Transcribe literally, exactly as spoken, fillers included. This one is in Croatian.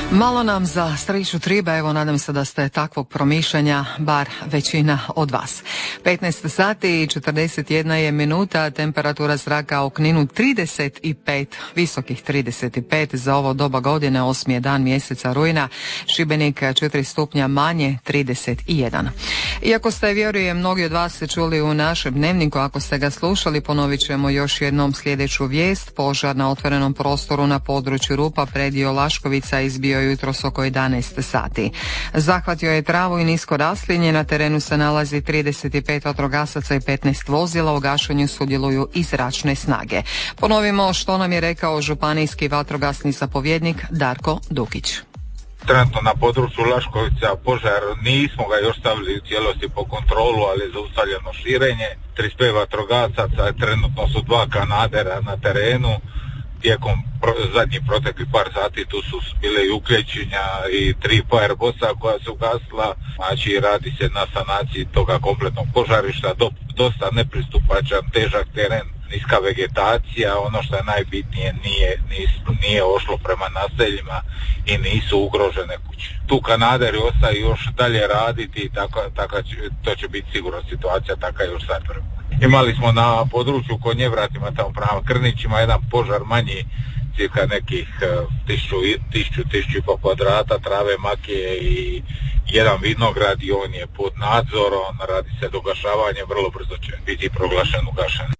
Malo nam za sreću triba, evo nadam se da ste takvog promišljanja, bar većina od vas. petnaest sati i četrdeset jedna je minuta, temperatura zraka u Kninu trideset pet, visokih trideset pet za ovo doba godine, osmi je dan mjeseca rujna, Šibenik četiri stupnja manje, trideset jedan. Iako ste, vjerujem, mnogi od vas se čuli u našem dnevniku, ako ste ga slušali, ponovit ćemo još jednom sljedeću vijest. Požar na otvorenom prostoru na području Rupa, predio Laškovica, izbio jutros oko jedanaest sati. Zahvatio je travu i nisko raslinje, na terenu se nalazi trideset pet vatrogasaca i petnaest vozila, u gašenju sudjeluju i zračne snage. Ponovimo što nam je rekao županijski vatrogasni zapovjednik Darko Dukić. Trenutno na području Laškovica požar nismo ga još stavili u cijelosti po kontrolu, ali je zaustavljeno širenje. trideset pet vatrogasaca, trenutno su dva kanadera na terenu. Tijekom pro, zadnjih proteklih par sati tu su bile i uključenja i tri firebosa koja su gasila. Znači radi se na sanaciji toga kompletnog požarišta, do, dosta nepristupačan, težak teren, niska vegetacija. Ono što je najbitnije, nije, nis, nije ošlo prema naseljima i nisu ugrožene kuće. Tu kanaderi ostaju još dalje raditi, tako, tako, to će biti sigurno situacija taka još sad. Imali smo na području Konjevratima, tamo prema Krnićima, jedan požar manji, cirka nekih tisuću, tisuću, tisuću i po kvadrata trave, makije i jedan vinograd, i on je pod nadzorom, radi se dogašavanje, vrlo brzo će biti proglašen ugašen.